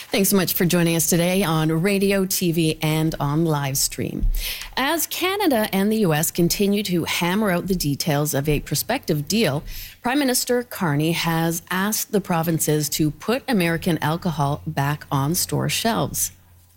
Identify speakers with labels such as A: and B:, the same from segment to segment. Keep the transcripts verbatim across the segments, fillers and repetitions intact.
A: Thanks so much for joining us today on radio, T V, and on live stream. As Canada and the U S continue to hammer out the details of a prospective deal, Prime Minister Carney has asked the provinces to put American alcohol back on store shelves.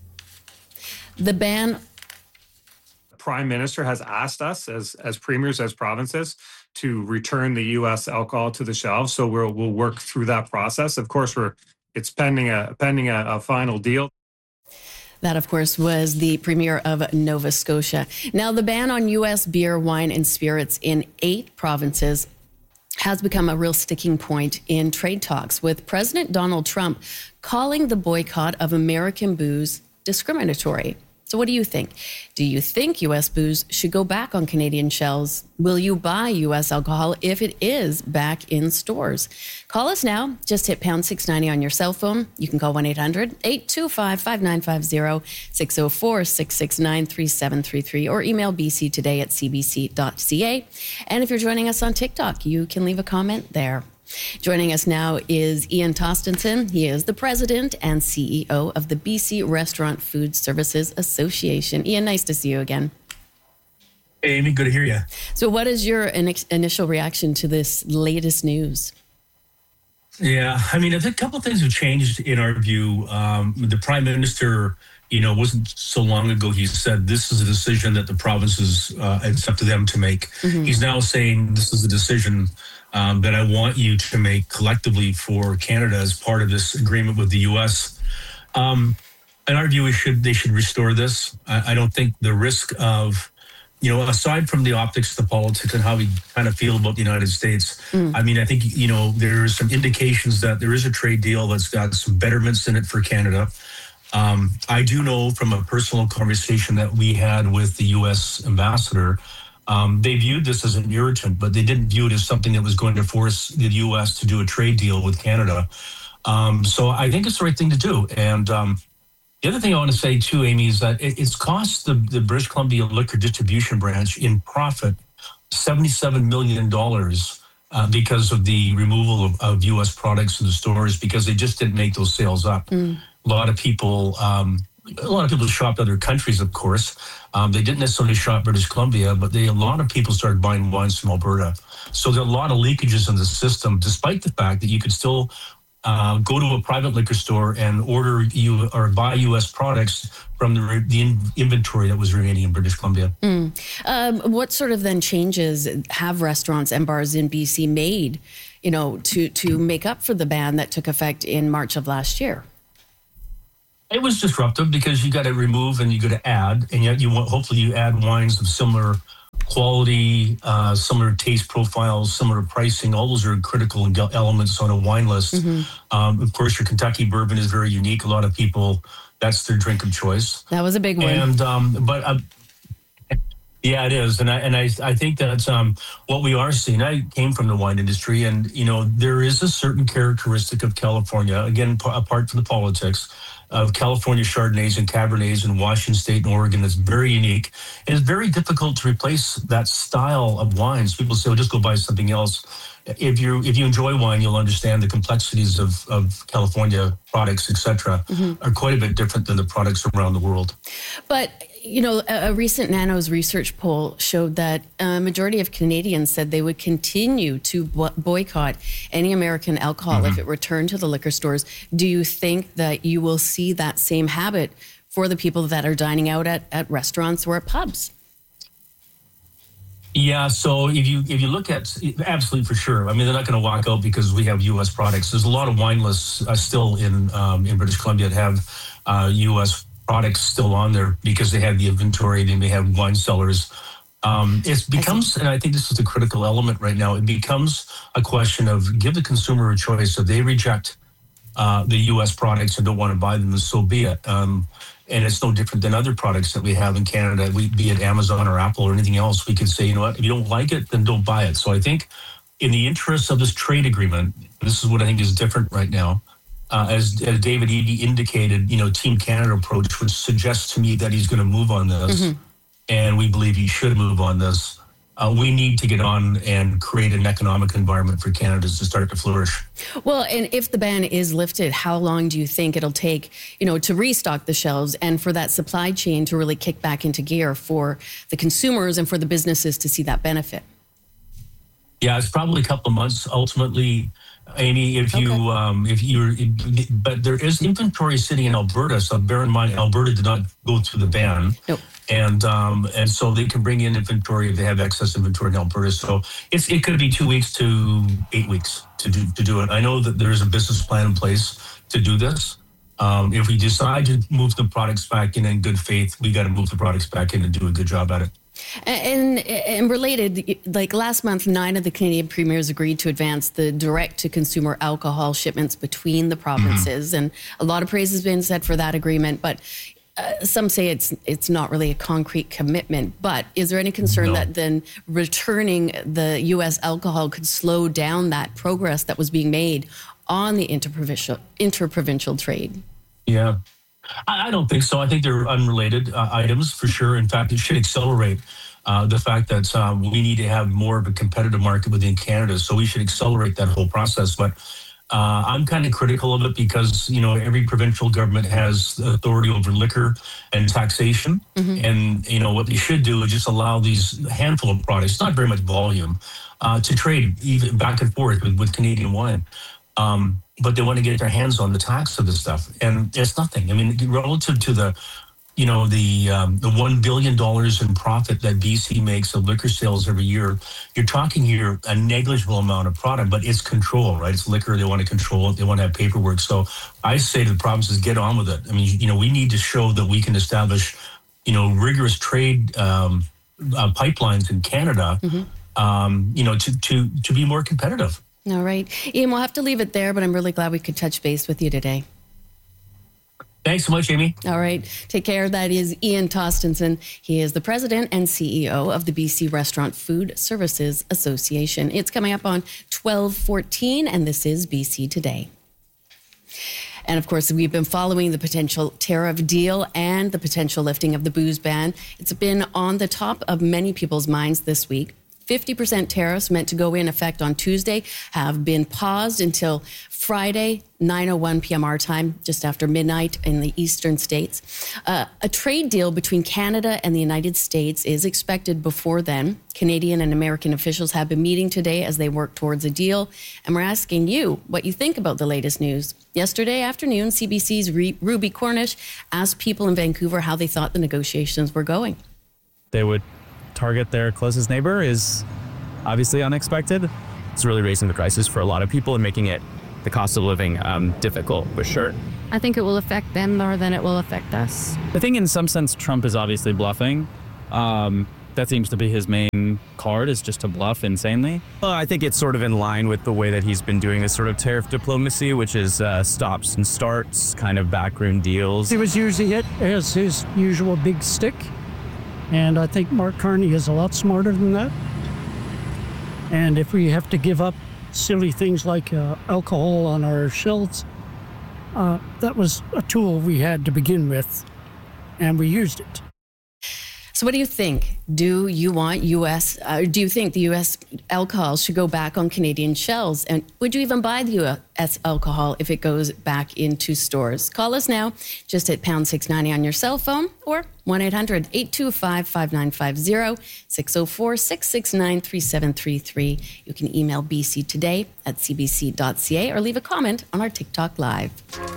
A: The ban...
B: Prime Minister has asked us as, as premiers, as provinces, to return the U S alcohol to the shelves. So we'll, we'll work through that process. Of course, we're It's pending a pending a, a final deal.
A: That, of course, was the Premier of Nova Scotia. Now, the ban on U S beer, wine, and spirits in eight provinces has become a real sticking point in trade talks, with President Donald Trump calling the boycott of American booze discriminatory. So what do you think? Do you think U S booze should go back on Canadian shelves? Will you buy U S alcohol if it is back in stores? Call us now. Just hit pound six ninety on your cell phone. You can call one eight hundred, eight two five, five nine five zero, six oh four, six six nine, three seven three three, or email b c today at c b c dot c a. And if you're joining us on TikTok, you can leave a comment there. Joining us now is Ian Tostenson. He is the president and C E O of the B C Restaurant Food Services Association. Ian, nice to see you again.
C: Hey, Amy, good to hear you.
A: So what is your in- initial reaction to this latest news?
C: Yeah, I mean, a couple of things have changed in our view. Um, the Prime Minister, you know, wasn't so long ago, he said this is a decision that the provinces, uh, it's up to them to make. Mm-hmm. He's now saying this is a decision um, that I want you to make collectively for Canada as part of this agreement with the U S. Um, in our view, we should they should restore this. I, I don't think the risk of, you know, aside from the optics, the politics, and how we kind of feel about the United States, mm. I mean, I think, you know, there's some indications that there is a trade deal that's got some betterments in it for Canada. Um, I do know from a personal conversation that we had with the U S ambassador, um, they viewed this as an irritant, but they didn't view it as something that was going to force the U S to do a trade deal with Canada. Um, so I think it's the right thing to do. And um, the other thing I want to say too, Amy, is that it's cost the, the British Columbia Liquor Distribution Branch in profit seventy-seven million dollars uh, because of the removal of, of U S products in the stores, because they just didn't make those sales up. Mm. A lot of people, um, a lot of people shopped other countries, of course. Um, they didn't necessarily shop British Columbia, but they, a lot of people started buying wines from Alberta. So there are a lot of leakages in the system, despite the fact that you could still uh, go to a private liquor store and order you or buy U S products from the, the in, inventory that was remaining in British Columbia.
A: Mm. Um, what sort of then changes have restaurants and bars in B C made, you know, to to make up for the ban that took effect in March of last year?
C: It was disruptive because you got to remove and you got to add, and yet you want, hopefully you add wines of similar quality, uh, similar taste profiles, similar pricing. All those are critical elements on a wine list. Mm-hmm. Um, of course, your Kentucky bourbon is very unique. A lot of people, that's their drink of choice.
A: That was a big one.
C: And um, but uh, yeah, it is, and I and I I think that's um, what we are seeing. I came from the wine industry, and you know there is a certain characteristic of California. Again, p- apart from the politics, of California Chardonnays and Cabernets in Washington State and Oregon that's very unique. And it's very difficult to replace that style of wines. People say, well, just go buy something else. If you if you enjoy wine, you'll understand the complexities of, of California products, et cetera, mm-hmm. are quite a bit different than the products around the world.
A: But, you know, a, a recent Nanos research poll showed that a majority of Canadians said they would continue to bo- boycott any American alcohol mm-hmm. if it returned to the liquor stores. Do you think that you will see that same habit for the people that are dining out at, at restaurants or at pubs?
C: Yeah, so if you if you look at, absolutely for sure. I mean, they're not going to walk out because we have U S products. There's a lot of wine lists uh, still in um, in British Columbia that have uh, U S products still on there because they have the inventory. They may have wine cellars. Um, it becomes, and I think this is the critical element right now, it becomes a question of give the consumer a choice. If they reject uh, the U S products and don't want to buy them, then so be it. Um, And it's no different than other products that we have in Canada, we, be it Amazon or Apple or anything else. We could say, you know what, if you don't like it, then don't buy it. So I think in the interest of this trade agreement, this is what I think is different right now. Uh, as, as David Eby indicated, you know, Team Canada approach, which suggests to me that he's going to move on this. Mm-hmm. And we believe he should move on this. uh, we need to get on and create an economic environment for Canada to start to flourish.
A: Well, and if the ban is lifted, how long do you think it'll take, you know, to restock the shelves and for that supply chain to really kick back into gear for the consumers and for the businesses to see that benefit?
C: Yeah, it's probably a couple of months ultimately, Amy, if you, okay. um, if you're, but there is inventory sitting in Alberta. So bear in mind, Alberta did not go through the ban.
A: Nope.
C: And um, and so they can bring in inventory if they have excess inventory in Alberta. So it's, it could be two weeks to eight weeks to do to do it. I know that there is a business plan in place to do this. Um, if we decide to move the products back in in good faith, we got to move the products back in and do a good job at it.
A: And, and related, like last month, nine of the Canadian premiers agreed to advance the direct-to-consumer alcohol shipments between the provinces. Mm-hmm. And a lot of praise has been said for that agreement. But uh, some say it's it's not really a concrete commitment. But is there any concern no. that then returning the U S alcohol could slow down that progress that was being made on the interprovincial, interprovincial trade?
C: Yeah. I don't think so. I think they're unrelated uh, items for sure. In fact, it should accelerate uh, the fact that um, we need to have more of a competitive market within Canada. So we should accelerate that whole process. But uh, I'm kind of critical of it because, you know, every provincial government has authority over liquor and taxation. Mm-hmm. And, you know, what they should do is just allow these handful of products, not very much volume, uh, to trade even back and forth with, with Canadian wine. Um, but they want to get their hands on the tax of this stuff, and it's nothing. I mean, relative to the, you know, the um, the one billion dollars in profit that B C makes of liquor sales every year, you're talking here a negligible amount of product, but it's control, right? It's liquor. They want to control it. They want to have paperwork. So I say to the provinces, get on with it. I mean, you know, we need to show that we can establish, you know, rigorous trade um, uh, pipelines in Canada, mm-hmm. um, you know, to to to be more competitive.
A: All right. Ian, we'll have to leave it there, but I'm really glad we could touch base with you today.
C: Thanks so much, Amy.
A: All right. Take care. That is Ian Tostenson. He is the president and C E O of the B C Restaurant Food Services Association. It's coming up on twelve fourteen, and this is B C Today. And of course, we've been following the potential tariff deal and the potential lifting of the booze ban. It's been on the top of many people's minds this week. fifty percent tariffs meant to go in effect on Tuesday have been paused until Friday, nine oh one p.m. our time, just after midnight in the eastern states. Uh, a trade deal between Canada and the United States is expected before then. Canadian and American officials have been meeting today as they work towards a deal. And we're asking you what you think about the latest news. Yesterday afternoon, C B C's Ruby Cornish asked people in Vancouver how they thought the negotiations were going.
D: They would target their closest neighbor is obviously unexpected. It's really raising the prices for a lot of people and making it the cost of living um, difficult, for sure.
E: I think it will affect them more than it will affect us.
D: I think in some sense Trump is obviously bluffing. Um, that seems to be his main card, is just to bluff insanely. Well, I think it's sort of in line with the way that he's been doing this sort of tariff diplomacy, which is uh, stops and starts, kind of backroom deals.
F: He was using it as his usual big stick. And I think Mark Carney is a lot smarter than that. And if we have to give up silly things like uh, alcohol on our shelves, uh, that was a tool we had to begin with, and we used it.
A: So what do you think? Do you want U S, uh, do you think the U S alcohol should go back on Canadian shelves? And would you even buy the U S alcohol if it goes back into stores? Call us now, just hit pound six ninety on your cell phone, or one eight hundred eight two five five nine five zero, six oh four six six nine three seven three three. You can email b c today at c b c dot c a or leave a comment on our TikTok Live.